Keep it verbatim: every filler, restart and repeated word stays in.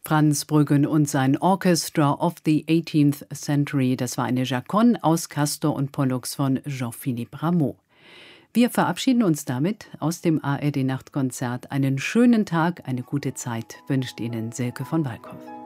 Franz Brüggen und sein Orchestra of the eighteenth Century. Das war eine Chaconne aus Castor und Pollux von Jean-Philippe Rameau. Wir verabschieden uns damit aus dem A R D-Nachtkonzert. Einen schönen Tag, eine gute Zeit wünscht Ihnen Silke von Walkhoff.